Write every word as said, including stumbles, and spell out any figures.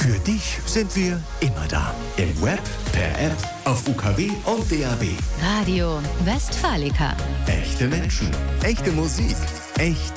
Für dich sind wir immer da. Im Web, per App, auf U K W und D A B. Radio Westfalica. Echte Menschen, echte Musik, echte